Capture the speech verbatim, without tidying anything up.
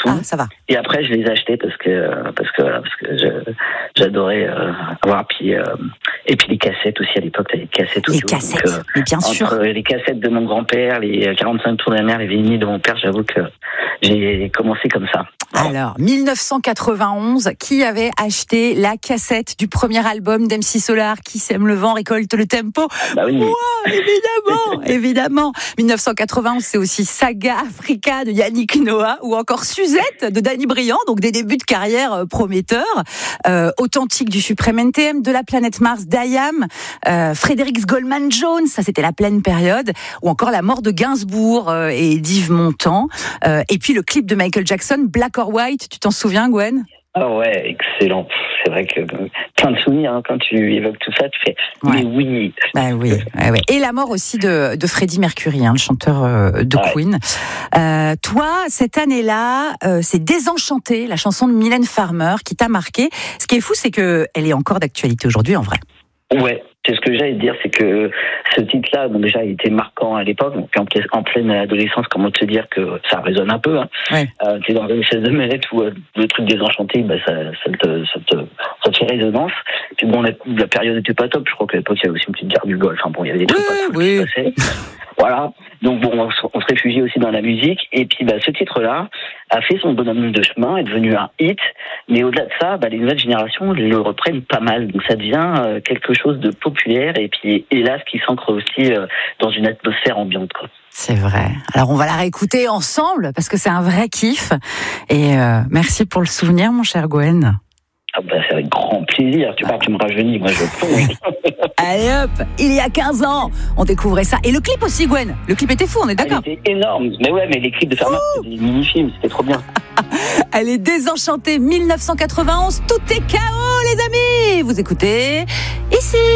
tout. Ah, ça va. Et après, je les ai achetés parce que parce que parce que je, j'adorais euh, avoir puis euh, et puis les cassettes aussi à l'époque, t'avais des cassettes Les audio. cassettes, Donc, euh, mais bien sûr. entre les cassettes de mon grand-père, les quarante-cinq tours de la mer, les vinyles de mon père, j'avoue que j'ai commencé comme ça. Voilà. Alors, dix-neuf cent quatre-vingt-onze, qui avait acheté la cassette du premier album d'M C Solar, Qui sème le vent récolte le tempo? Bah oui. Moi, évidemment, évidemment. dix-neuf cent quatre-vingt-onze, c'est aussi Saga Africa de Yannick Noah ou encore Suzette de Danny Briand, donc des débuts de carrière euh, prometteurs. Euh, Authentique du Suprême N T M, de la planète Mars d'I A M, euh, Frédéric Goldman Jones, ça c'était la pleine période, ou encore la mort de Gainsbourg euh, et d'Yves Montand. Euh, et puis le clip de Michael Jackson, Black or White, tu t'en souviens, Gwen? Ah ouais, excellent. C'est vrai que euh, plein de souvenirs hein, quand tu évoques tout ça, tu fais Ouais. mais oui. Bah oui, ouais, ouais. Et la mort aussi de, de Freddie Mercury, hein, le chanteur euh, de Ouais. Queen. Euh, toi, cette année-là, euh, c'est Désenchanté, la chanson de Mylène Farmer, qui t'a marqué. Ce qui est fou, c'est que elle est encore d'actualité aujourd'hui, en vrai. Ouais, c'est ce que j'allais te dire, c'est que ce titre-là, bon déjà, il était marquant à l'époque, donc en, pleine- en pleine adolescence, comment te dire que ça résonne un peu. Hein. Ouais. Euh, t'es dans une espèce de manette où euh, le truc désenchanté, bah, ça, ça, te, ça, te, ça te fait résonance. Puis bon, la, la période était pas top, je crois qu'à l'époque, il y avait aussi une petite guerre du Golfe. Enfin bon, il y avait des trucs Oui, pas cool oui. qui se passaient. Voilà. Donc bon, on, se- on se réfugie aussi dans la musique. Et puis bah, ce titre-là a fait son bonhomme de chemin, est devenu un hit. Mais au-delà de ça, bah, les nouvelles générations le reprennent pas mal. Donc ça devient euh, quelque chose de populaire et puis hélas qui s'ancre aussi euh, dans une atmosphère ambiante, quoi. C'est vrai. Alors on va la réécouter ensemble parce que c'est un vrai kiff. Et euh, merci pour le souvenir, mon cher Gwen. Ah bah, c'est avec grand plaisir. Tu parles, tu me rajeunis, moi je plonge. Allez hop, il y a quinze ans, on découvrait ça. Et le clip aussi, Gwen. Le clip était fou, on est d'accord? C'était énorme. Mais ouais, mais les clips de Farmer, c'était des mini-films, c'était trop bien. Elle est Désenchantée, dix-neuf cent quatre-vingt-onze. Tout est chaos, les amis. Vous écoutez ici.